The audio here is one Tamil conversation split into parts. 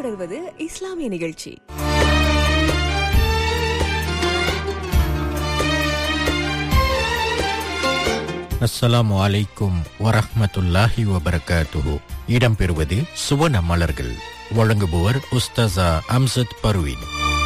தொடர்வது இஸ்லாமிய நிகழ்ச்சி. அஸ்ஸலாமு அலைக்கும் வரஹ்மத்துல்லாஹி வபரகாத்துஹு. இடம்பெறுவது சுவன மலர்கள். வழங்குபவர் உஸ்தாஸா அம்சத் பர்வீன்.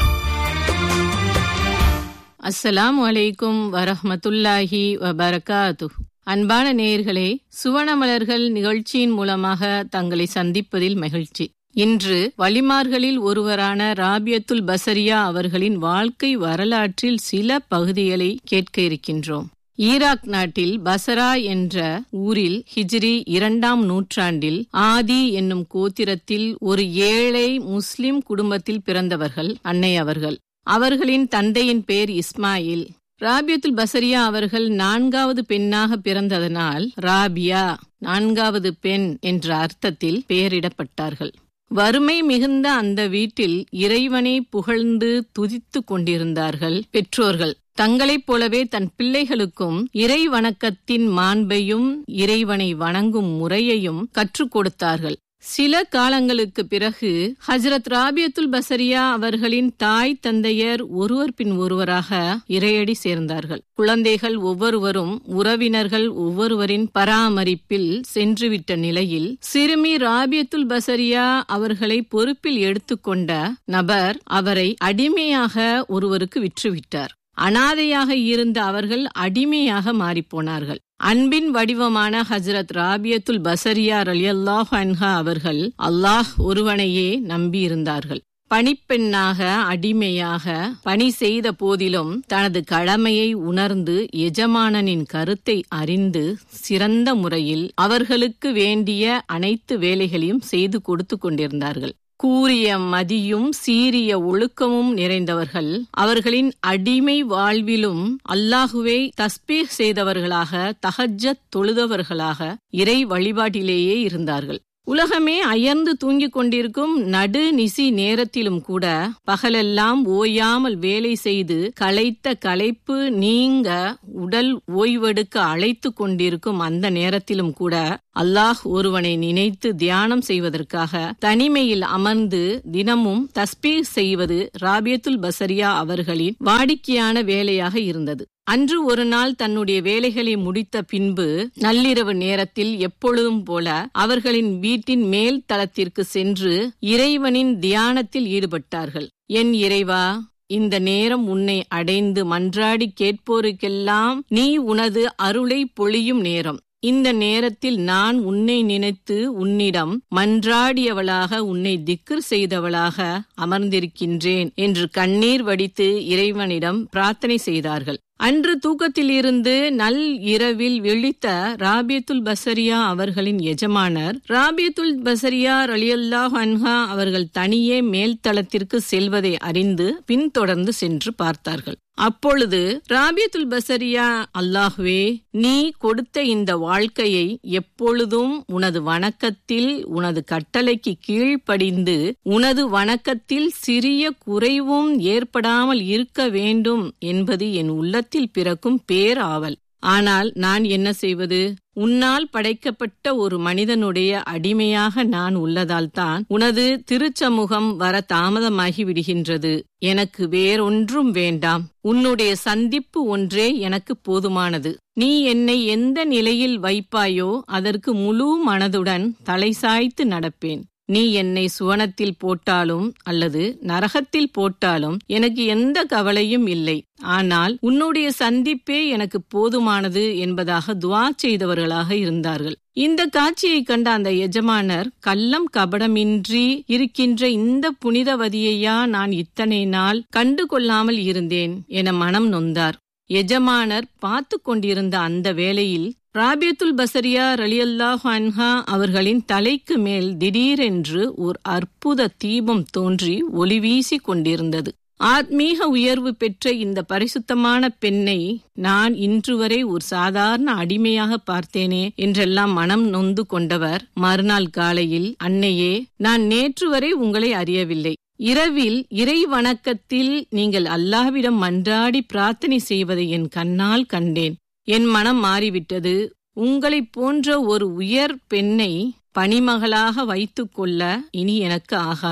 அஸ்ஸலாமு அலைக்கும் வரஹ்மத்துல்லாஹி வபரகாத்துஹு. அன்பான நேயர்களே, சுவனமலர்கள் நிகழ்ச்சியின் மூலமாக தங்களை சந்திப்பதில் மகிழ்ச்சி. இன்று வலிமார்களில் ஒருவரான ராபியத்துல் பஸரியா அவர்களின் வாழ்க்கை வரலாற்றில் சில பகுதிகளை கேட்க இருக்கின்றோம். ஈராக் நாட்டில் பசரா என்ற ஊரில் ஹிஜ்ரி 2ஆம் நூற்றாண்டில் ஆதி என்னும் கோத்திரத்தில் ஒரு ஏழை முஸ்லிம் குடும்பத்தில் பிறந்தவர்கள் அன்னை அவர்கள். அவர்களின் தந்தையின் பெயர் இஸ்மாயில். ராபியத்துல் பஸரியா அவர்கள் 4வது பெண்ணாக பிறந்ததனால் ராபியா, 4வது பெண் என்ற அர்த்தத்தில் பெயரிடப்பட்டார்கள். வறுமை மிகுந்த அந்த வீட்டில் இறைவனை புகழ்ந்து துதித்து கொண்டிருந்தார்கள் பெற்றோர்கள். தங்களைப் போலவே தன் பிள்ளைகளுக்கும் இறை வணக்கத்தின் மாண்பையும் இறைவனை வணங்கும் முறையையும் கற்றுக் கொடுத்தார்கள். சில காலங்களுக்கு பிறகு ஹஜ்ரத் ராபியத்துல் பஸரியா அவர்களின் தாய் தந்தையர் ஒருவர் பின் ஒருவராக இறையடி சேர்ந்தார்கள். குழந்தைகள் ஒவ்வொருவரும் உறவினர்கள் ஒவ்வொருவரின் பராமரிப்பில் சென்றுவிட்ட நிலையில் சிறுமி ராபியத்துல் பஸரியா அவர்களை பொறுப்பில் எடுத்துக்கொண்ட நபர் அவரை அடிமையாக ஒருவருக்கு விற்றுவிட்டார். அனாதையாக இருந்த அவர்கள் அடிமையாக மாறிப்போனார்கள். அன்பின் வடிவமான ஹஜ்ரத் ராபியத்துல் பஸரியா ரலியல்லாஹு அன்ஹா அவர்கள் அல்லாஹ் ஒருவனையே நம்பியிருந்தார்கள். பணிப்பெண்ணாக அடிமையாக பணி செய்த போதிலும் தனது கடமையை உணர்ந்து எஜமானனின் கருத்தை அறிந்து சிறந்த முறையில் அவர்களுக்கு வேண்டிய அனைத்து வேலைகளையும் செய்து கொடுத்து கொண்டிருந்தார்கள். கூரிய மதியும் சீரிய ஒழுக்கமும் நிறைந்தவர்கள். அவர்களின் அடிமை வாழ்விலும் அல்லாஹுவை தஸ்பீஹ் செய்தவர்களாக, தஹஜ்ஜத் தொழுதவர்களாக இறை வழிபாட்டிலேயே இருந்தார்கள். உலகமே அயர்ந்து தூங்கிக் கொண்டிருக்கும் நடு நிசி நேரத்திலும் கூட பகலெல்லாம் ஓயாமல் வேலை செய்து களைத்த களைப்பு நீங்க உடல் ஓய்வெடுக்க அழைத்து கொண்டிருக்கும் அந்த நேரத்திலும் கூட அல்லாஹ் ஒருவனை நினைத்து தியானம் செய்வதற்காக தனிமையில் அமர்ந்து தினமும் தஸ்பீஹ் செய்வது ராபியத்துல் பஸரியா அவர்களின் வாடிக்கையான வேலையாக இருந்தது. அன்று ஒரு நாள் தன்னுடைய வேலைகளை முடித்த பின்பு நள்ளிரவு நேரத்தில் எப்பொழுதும் போல அவர்களின் வீட்டின் மேல் தளத்திற்கு சென்று இறைவனின் தியானத்தில் ஈடுபட்டார்கள். என் இறைவா, இந்த நேரம் உன்னை அடைந்து மன்றாடி கேட்போருக்கெல்லாம் நீ உனது அருளை பொழியும் நேரம். இந்த நேரத்தில் நான் உன்னை நினைத்து உன்னிடம் மன்றாடியவளாக, உன்னை திக்ர் செய்தவளாக அமர்ந்திருக்கின்றேன் என்று கண்ணீர் வடித்து இறைவனிடம் பிரார்த்தனை செய்தார்கள். அன்று தூக்கத்திலிருந்து நல் இரவில் விழித்த ராபியத்துல் பஸரியா அவர்களின் எஜமானர் ராபியத்துல் பஸரியா ரலியல்லாஹு அன்ஹா அவர்கள் தனியே மேல்தளத்திற்கு செல்வதை அறிந்து பின்தொடர்ந்து சென்று பார்த்தார்கள். அப்பொழுது ராபியத்துல் பஸரியா, அல்லாஹ்வே, நீ கொடுத்த இந்த வாழ்க்கையை எப்பொழுதும் உனது வணக்கத்தில் உனது கட்டளைக்கு கீழ்ப்படிந்து உனது வணக்கத்தில் சிறிய குறைவும் ஏற்படாமல் இருக்க வேண்டும் என்பது என் உள்ளத்தில் பிறக்கும் பேராவல். ஆனால் நான் என்ன செய்வது? உன்னால் படைக்கப்பட்ட ஒரு மனிதனுடைய அடிமையாக நான் உள்ளதால் தான் உனது திருச்சமூகம் வர தாமதமாகி விடுகின்றது. எனக்கு வேறொன்றும் வேண்டாம். உன்னுடைய சந்திப்பு ஒன்றே எனக்கு போதுமானது. நீ என்னை எந்த நிலையில் வைப்பாயோ அதற்கு முழு மனதுடன் தலை சாய்த்து நடப்பேன். நீ என்னை சுவனத்தில் போட்டாலும் அல்லது நரகத்தில் போட்டாலும் எனக்கு எந்த கவலையும் இல்லை. ஆனால் உன்னுடைய சந்திப்பே எனக்கு போதுமானது என்பதாக துஆ செய்தவர்களாக இருந்தார்கள். இந்த காட்சியை கண்ட அந்த எஜமானர், கள்ளம் கபடமின்றி இருக்கின்ற இந்த புனிதவதியையா நான் இத்தனை நாள் கண்டு கொள்ளாமல் இருந்தேன் என மனம் நொந்தார். எஜமானர் பார்த்து கொண்டிருந்த அந்த வேளையில் ராபியத்துல் பஸரியா ரலியல்லாஹு அன்ஹா அவர்களின் தலைக்கு மேல் திடீரென்று ஒரு அற்புத தீபம் தோன்றி ஒளி வீசி கொண்டிருந்தது. ஆத்மீக உயர்வு பெற்ற இந்த பரிசுத்தமான பெண்ணை நான் இன்று வரை ஒரு சாதாரண அடிமையாக பார்த்தேனே என்றெல்லாம் மனம் நொந்து கொண்டவர் மறுநாள் காலையில், அன்னையே, நான் நேற்று வரை உங்களை அறியவில்லை. இரவில் இறை வணக்கத்தில் நீங்கள் அல்லாஹ்விடம் மன்றாடி பிரார்த்தனை செய்வதை என் கண்ணால் கண்டேன். என் மனம் மாறிவிட்டது. உங்களைப் போன்ற ஒரு உயர் பெண்ணை பணிமகளாக வைத்துக் கொள்ள இனி எனக்கு ஆகாது.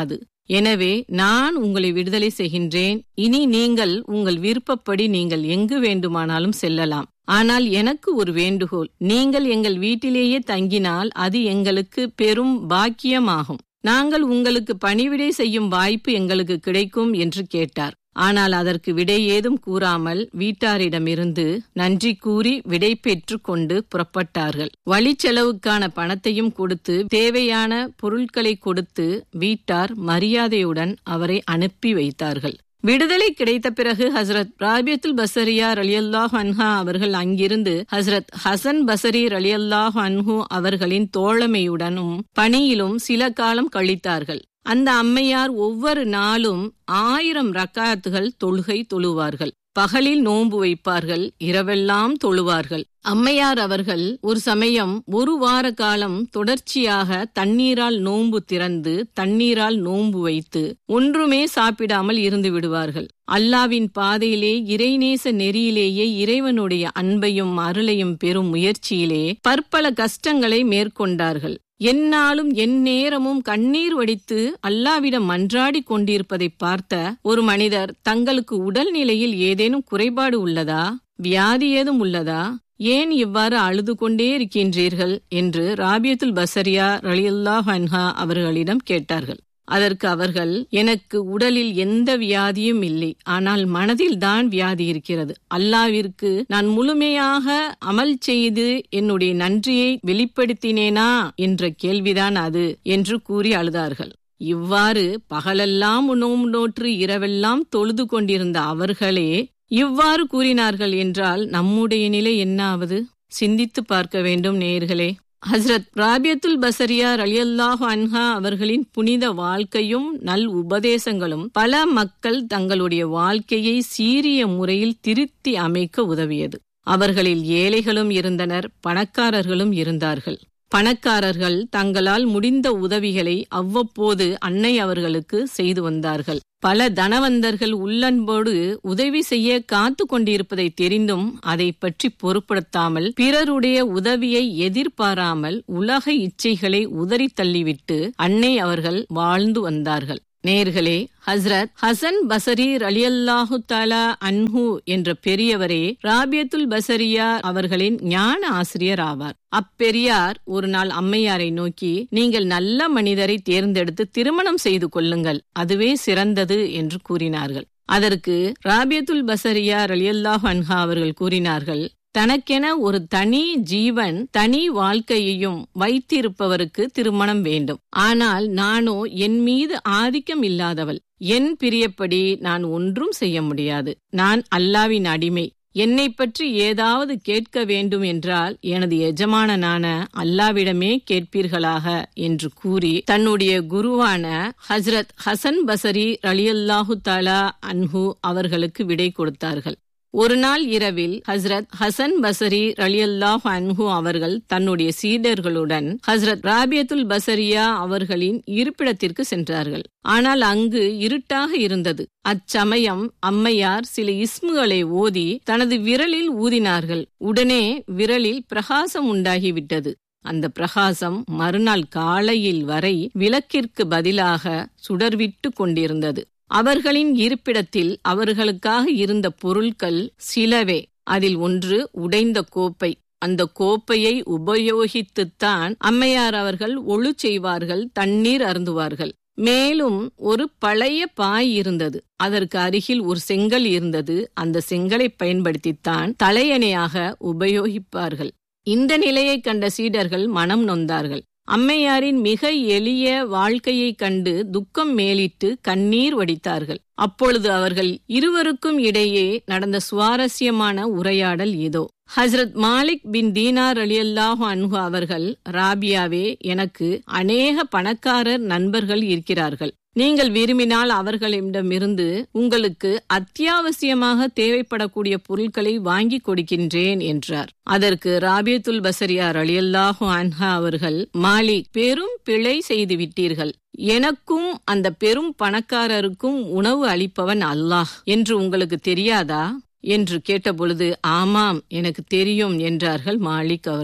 எனவே நான் உங்களை விடுதலை செய்கின்றேன். இனி நீங்கள் உங்கள் விருப்பப்படி நீங்கள் எங்கு வேண்டுமானாலும் செல்லலாம். ஆனால் எனக்கு ஒரு வேண்டுகோள், நீங்கள் எங்கள் வீட்டிலேயே தங்கினால் அது எங்களுக்கு பெரும் பாக்கியமாகும். நாங்கள் உங்களுக்கு பணிவிடை செய்யும் வாய்ப்பு எங்களுக்கு கிடைக்கும் என்று கேட்டார். ஆனால் அதற்கு விடை ஏதும் கூறாமல் வீட்டாரிடமிருந்து நன்றி கூறி விடை பெற்று கொண்டு புறப்பட்டார்கள். வழி செலவுக்கான பணத்தையும் கொடுத்து தேவையான பொருட்களை கொடுத்து வீட்டார் மரியாதையுடன் அவரை அனுப்பி வைத்தார்கள். விடுதலை கிடைத்த பிறகு ஹசரத் ராபியத்துல் பஸரியா ரலியல்லாஹு அன்ஹா அவர்கள் அங்கிருந்து ஹசரத் ஹசன் பஸரி ரலியல்லாஹு அன்ஹு அவர்களின் தோழமையுடனும் பணியிலும் சில காலம் கழித்தார்கள். அந்த அம்மையார் ஒவ்வொரு நாளும் 1000 ரக்காத்துகள் தொழுகை தொழுவார்கள். பகலில் நோன்பு வைப்பார்கள், இரவெல்லாம் தொழுவார்கள். அம்மையார் அவர்கள் ஒரு சமயம் 1 வார காலம் தொடர்ச்சியாக தண்ணீரால் நோன்பு திறந்து தண்ணீரால் நோன்பு வைத்து ஒன்றுமே சாப்பிடாமல் இருந்து விடுவார்கள். அல்லாவின் பாதையிலே இறைநேச நெறியிலேயே இறைவனுடைய அன்பையும் அருளையும் பெறும் முயற்சியிலே பற்பல கஷ்டங்களை மேற்கொண்டார்கள். எந்நாளும் எந்நேரமும் கண்ணீர் வடித்து அல்லாவிடம் மன்றாடி கொண்டிருப்பதை பார்த்த ஒரு மனிதர், தங்களுக்கு உடல்நிலையில் ஏதேனும் குறைபாடு உள்ளதா, வியாதி ஏதும் உள்ளதா, ஏன் இவ்வாறு அழுது கொண்டே இருக்கின்றீர்கள் என்று ராபியத்துல் பஸரியா ரலியல்லாஹு அன்ஹா அவர்களிடம் கேட்டார்கள். அதற்கு அவர்கள், எனக்கு உடலில் எந்த வியாதியும் இல்லை, ஆனால் மனதில் தான் வியாதி இருக்கிறது. அல்லாவிற்கு நான் முழுமையாக அமல் செய்து என்னுடைய நன்றியை வெளிப்படுத்தினேனா என்ற கேள்விதான் அது என்று கூறி அழுதார்கள். இவ்வாறு பகலெல்லாம் நோன்பு நோற்று இரவெல்லாம் தொழுது கொண்டிருந்த அவர்களே இவ்வாறு கூறினார்கள் என்றால் நம்முடைய நிலை என்னாவது? சிந்தித்து பார்க்க வேண்டும் நேயர்களே. ஹஸ்ரத் ராபியத்துல் பஸரியா ரலியல்லாஹு அன்ஹா அவர்களின் புனித வாழ்க்கையும் நல் உபதேசங்களும் பல மக்கள் தங்களுடைய வாழ்க்கையை சீரிய முறையில் திருத்தி அமைக்க உதவியது. அவர்களில் ஏழைகளும் இருந்தனர், பணக்காரர்களும் இருந்தார்கள். பணக்காரர்கள் தங்களால் முடிந்த உதவிகளை அவ்வப்போது அன்னை அவர்களுக்கு செய்து வந்தார்கள். பல தனவந்தர்கள் உள்ளன்போடு உதவி செய்ய காத்து கொண்டிருப்பதை தெரிந்தும் அதை பற்றி பொருட்படுத்தாமல் பிறருடைய உதவியை எதிர்பாராமல் உலக இச்சைகளை உதறி தள்ளிவிட்டு அன்னை அவர்கள் வாழ்ந்து வந்தார்கள். நேர்களே, ஹஸ்ரத் ஹசன் பஸரி ரலியல்லாஹு தஆலா அன்ஹு என்ற பெரியவரே ராபியத்துல் பஸரியா அவர்களின் ஞான ஆசிரியர் ஆவார். அப்பெரியார் ஒரு நாள் அம்மையாரை நோக்கி, நீங்கள் நல்ல மனிதரை தேர்ந்தெடுத்து திருமணம் செய்து கொள்ளுங்கள், அதுவே சிறந்தது என்று கூறினார்கள். அதற்கு ராபியத்துல் பஸரியா ரலியல்லாஹு அன்ஹா அவர்கள் கூறினார்கள், தனக்கென ஒரு தனி ஜீவன் தனி வாழ்க்கையையும் வைத்திருப்பவருக்கு திருமணம் வேண்டும். ஆனால் நானோ என் மீது ஆதிக்கம் இல்லாதவள், என் பிரியப்படி நான் ஒன்றும் செய்ய முடியாது. நான் அல்லாவின் அடிமை. என்னை பற்றி ஏதாவது கேட்க வேண்டும் என்றால் எனது எஜமானனான அல்லாவிடமே கேட்பீர்களாக என்று கூறி தன்னுடைய குருவான ஹஸ்ரத் ஹசன் பஸரி ரலியல்லாஹு தஆலா அன்ஹு அவர்களுக்கு விடை கொடுத்தார்கள். ஒரு நாள் இரவில் ஹஸ்ரத் ஹசன் பஸரி ரலியல்லாஹு அன்ஹு அவர்கள் தன்னுடைய சீடர்களுடன் ஹஸ்ரத் ராபியத்துல் பஸரியா அவர்களின் இருப்பிடத்திற்கு சென்றார்கள். ஆனால் அங்கு இருட்டாக இருந்தது. அச்சமயம் அம்மையார் சில இஸ்முகளை ஓதி தனது விரலில் ஊதினார்கள். உடனே விரலில் பிரகாசம் உண்டாகிவிட்டது. அந்த பிரகாசம் மறுநாள் காலையில் வரை விளக்கிற்கு பதிலாக சுடர்விட்டு கொண்டிருந்தது. அவர்களின் இருப்பிடத்தில் அவர்களுக்காக இருந்த பொருட்கள் சிலவே. அதில் ஒன்று உடைந்த கோப்பை. அந்த கோப்பையை உபயோகித்துத்தான் அம்மையார் அவர்கள் ஒழு செய்வார்கள், தண்ணீர் அருந்துவார்கள். மேலும் ஒரு பழைய பாய் இருந்தது. அதற்கு அருகில் ஒரு செங்கல் இருந்தது. அந்த செங்கலை பயன்படுத்தித்தான் தலையணையாக உபயோகிப்பார்கள். இந்த நிலையை கண்ட சீடர்கள் மனம் நொந்தார்கள். அம்மையாரின் மிக எளிய வாழ்க்கையை கண்டு துக்கம் மேலிட்டு கண்ணீர் வடித்தார்கள். அப்பொழுது அவர்கள் இருவருக்கும் இடையே நடந்த சுவாரஸ்யமான உரையாடல் இதோ. ஹஸ்ரத் மாலிக் பின் தீனார் ரலியல்லாஹு அன்ஹு அவர்கள், ராபியாவே, எனக்கு அநேக பணக்காரர் நண்பர்கள் இருக்கிறார்கள். நீங்கள் விரும்பினால் அவர்களிடமிருந்து உங்களுக்கு அத்தியாவசியமாக தேவைப்படக்கூடிய பொருட்களை வாங்கி கொடுக்கின்றேன் என்றார். அதற்கு ராபியத்துல் பஸரியா ரலியல்லாஹு அன்ஹா அவர்கள், மாலிக், பெரும் பிழை செய்து விட்டீர்கள். எனக்கும் அந்த பெரும் பணக்காரருக்கும் உணவு அளிப்பவன் அல்லாஹ் என்று உங்களுக்கு தெரியாதா என்று கேட்டபொழுது, ஆமாம், எனக்கு தெரியும் என்றார்கள் மாலிக் அவர்கள்.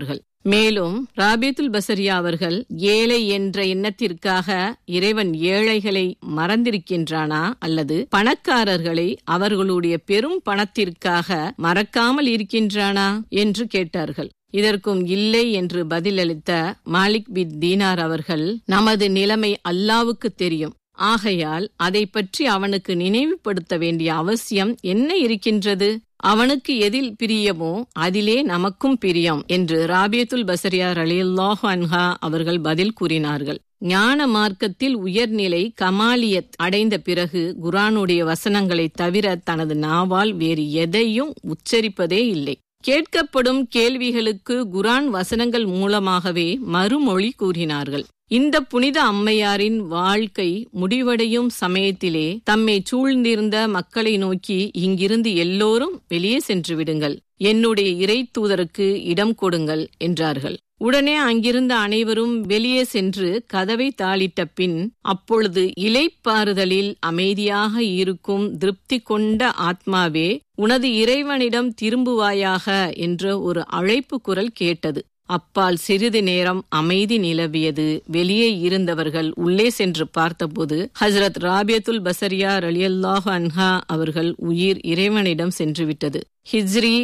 மேலும் ராபியத்துல் பசரியா அவர்கள் ஏழை என்ற எண்ணத்திற்காக இறைவன் ஏழைகளை மறந்திருக்கின்றானா அல்லது பணக்காரர்களை அவர்களுடைய பெரும் பணத்திற்காக மறக்காமல் இருக்கின்றானா என்று கேட்டார்கள். இதற்கும் இல்லை என்று பதிலளித்த மாலிக் பின் தீனார் அவர்கள், நமது நிலைமை அல்லாவுக்கு தெரியும், ஆகையால் அதை பற்றி அவனுக்கு நினைவுபடுத்த வேண்டிய அவசியம் என்ன இருக்கின்றது? அவனுக்கு எதில் பிரியமோ அதிலே நமக்கும் பிரியம் என்று ராபியத்துல் பசரியா ரலியல்லாஹு அன்ஹா அவர்கள் பதில் கூறினார்கள். ஞான மார்க்கத்தில் உயர்நிலை கமாலியத் அடைந்த பிறகு குர்ஆனுடைய வசனங்களை தவிர தனது நாவால் வேறு எதையும் உச்சரிப்பதே இல்லை. கேட்கப்படும் கேள்விகளுக்கு குர்ஆன் வசனங்கள் மூலமாகவே மறுமொழி கூறினார்கள். இந்த புனித அம்மையாரின் வாழ்க்கை முடிவடையும் சமயத்திலே தம்மை சூழ்ந்திருந்த மக்களை நோக்கி, இங்கிருந்து எல்லோரும் வெளியே சென்று விடுங்கள், என்னுடைய இறை தூதருக்கு இடம் கொடுங்கள் என்றார்கள். உடனே அங்கிருந்த அனைவரும் வெளியே சென்று கதவை தாளிட்ட பின், அப்பொழுது இளைப்பாறுதலில் அமைதியாக இருக்கும் திருப்தி கொண்ட ஆத்மாவே, உனது இறைவனிடம் திரும்புவாயாக என்ற ஒரு அழைப்பு குரல் கேட்டது. அப்பால் சிறிது நேரம் அமைதி நிலவியது. வெளியே இருந்தவர்கள் உள்ளே சென்று பார்த்தபோது ஹஸ்ரத் ராபியத்துல் பசரியா ரலியல்லாஹு அன்ஹா அவர்கள் உயிர் இறைவனிடம் சென்றுவிட்டது. ஹிஜ்ரி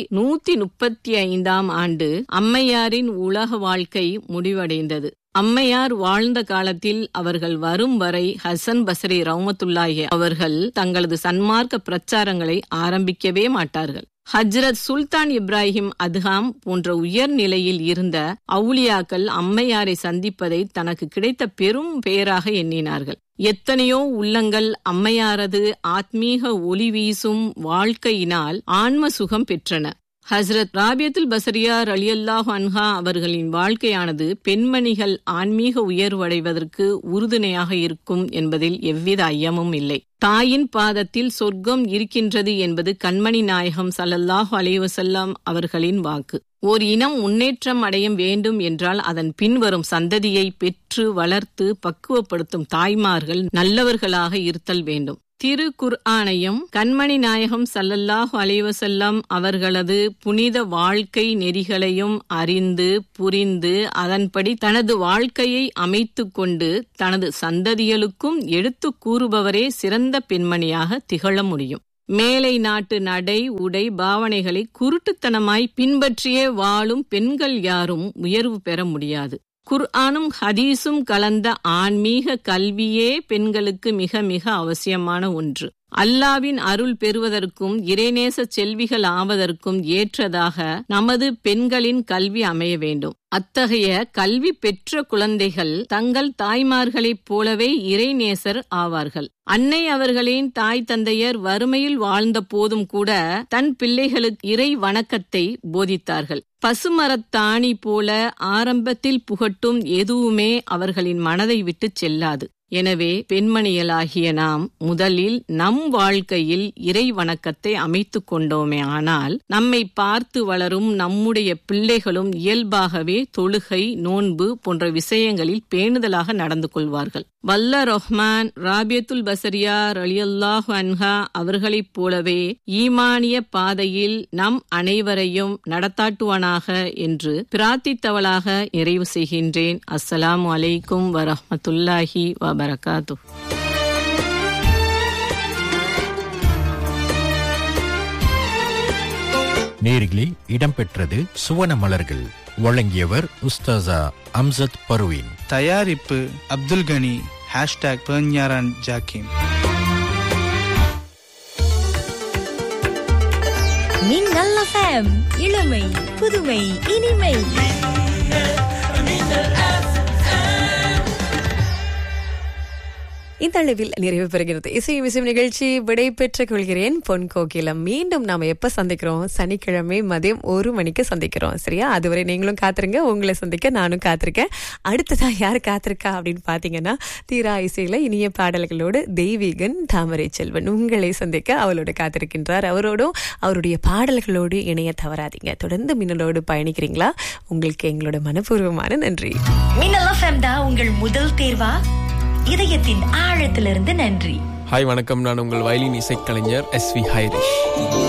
135 ஆண்டு அம்மையாரின் உலக வாழ்க்கை முடிவடைந்தது. அம்மையார் வாழ்ந்த காலத்தில் அவர்கள் வரும் வரை ஹசன் பஸ்ரி ரஹ்மத்துல்லாஹி அவர்கள் தங்களது சன்மார்க்க பிரச்சாரங்களை ஆரம்பிக்கவே மாட்டார்கள். ஹஜ்ரத் சுல்தான் இப்ராஹிம் அதுஹாம் போன்ற உயர் நிலையில் இருந்த அவுலியாக்கள் அம்மையாரை சந்திப்பதை தனக்கு கிடைத்த பெரும் பேராக எண்ணினார்கள். எத்தனையோ உள்ளங்கள் அம்மையாரது ஆத்மீக ஒளி வீசும் வாழ்க்கையினால் ஆன்ம சுகம் பெற்றன. ஹஸ்ரத் ராபியத்துல் பசரியா ரலியல்லாஹு அன்ஹா அவர்களின் வாழ்க்கையானது பெண்மணிகள் ஆன்மீக உயர்வடைவதற்கு உறுதுணையாக இருக்கும் என்பதில் எவ்வித ஐயமும் இல்லை. தாயின் பாதத்தில் சொர்க்கம் இருக்கின்றது என்பது கண்மணி நாயகம் ஸல்லல்லாஹு அலைஹி வஸல்லம் அவர்களின் வாக்கு. ஓர் இனம் முன்னேற்றம் அடைய வேண்டும் என்றால் அதன் பின்வரும் சந்ததியை பெற்று வளர்த்து பக்குவப்படுத்தும் தாய்மார்கள் நல்லவர்களாக இருத்தல் வேண்டும். திரு குர்ஆனையும் கண்மணி நாயகம் ஸல்லல்லாஹு அலைஹி வஸல்லம் அவர்களது புனித வாழ்க்கை நெறிகளையும் அறிந்து புரிந்து அதன்படி தனது வாழ்க்கையை அமைத்து கொண்டு தனது சந்ததிகளுக்கும் எடுத்து கூறுபவரே சிறந்த பெண்மணியாக திகழ முடியும். மேலை நாட்டு நடை உடை பாவனைகளை குருட்டுத்தனமாய் பின்பற்றியே வாழும் பெண்கள் யாரும் உயர்வு பெற முடியாது. குர்ஆனும் ஹதீஸும் கலந்த ஆன்மீக கல்வியே பெண்களுக்கு மிக மிக அவசியமான ஒன்று. அல்லாவின் அருள் பெறுவதற்கும் இறைநேச செல்விகள் ஆவதற்கும் ஏற்றதாக நமது பெண்களின் கல்வி அமைய வேண்டும். அத்தகைய கல்வி பெற்ற குழந்தைகள் தங்கள் தாய்மார்களைப் போலவே இறைநேசர் ஆவார்கள். அன்னை அவர்களின் தாய் தந்தையர் வறுமையில் வாழ்ந்த போதும் கூட தன் பிள்ளைகளுக்கு இறை வணக்கத்தை போதித்தார்கள். பசுமரத்தாணி போல ஆரம்பத்தில் புகட்டும் எதுவுமே அவர்களின் மனதை விட்டு செல்லாது. எனவே பெண்மணிகளாகிய நாம் முதலில் நம் வாழ்க்கையில் இறை வணக்கத்தை அமைத்து கொண்டோமே ஆனால் நம்மை பார்த்து வளரும் நம்முடைய பிள்ளைகளும் இயல்பாகவே தொழுகை நோன்பு போன்ற விஷயங்களில் பேணுதலாக நடந்து கொள்வார்கள். வல்ல ரஹ்மான் ராபியத்துல் பசரியா ரலியல்லாஹு அன்ஹா அவர்களைப் போலவே ஈமானிய பாதையில் நம் அனைவரையும் நடத்தாட்டுவானாக என்று பிரார்த்தித்தவளாக நிறைவு செய்கின்றேன். அஸ்ஸலாமு அலைக்கும் வரஹ்மத்துல்லாஹி வபரகாத்துஹு. நேரிலே இடம்பெற்றது சுவன மலர்கள். வழங்கியவர் உஸ்தாசா அம்சத் பர்வீன். தயாரிப்பு அப்துல் கனி. #பெர்ஞாரான் ஜாக்கிம். மின்னல் FM, இளமை புதுமை இனிமை. இந்த அளவில் நிறைவு பெறுகிறது இசை விசை நிகழ்ச்சி. விடை பெற்று கொள்கிறேன். பொன் கோகிலம். மீண்டும் நாம எப்ப சந்திக்கிறோம்? சனிக்கிழமை மதியம் 1 மணிக்கு சந்திக்கிறோம். சரியா? அதுவரை நீங்களும் காத்திருங்க. உங்களை சந்திக்க நானும் காத்திருக்கேன். அடுத்ததா யார் காத்திருக்கா அப்படின்னு பாத்தீங்கன்னா, தீரா இசையில இனிய பாடல்களோடு தெய்வீகன் தாமரை செல்வன் உங்களை சந்திக்க அவளோடு காத்திருக்கின்றார். அவரோடும் அவருடைய பாடல்களோடு இணைய தவறாதீங்க. தொடர்ந்து மின்னலோடு பயணிக்கிறீங்களா? உங்களுக்கு எங்களோட மனப்பூர்வமான நன்றி. மின்னல் FM தான் உங்கள் முதல் தேர்வா? இதயத்தின் ஆழத்திலிருந்து நன்றி. ஹாய், வணக்கம். நான் உங்கள் வயலின் இசைக்கலைஞர் SV ஹைரிஷ்.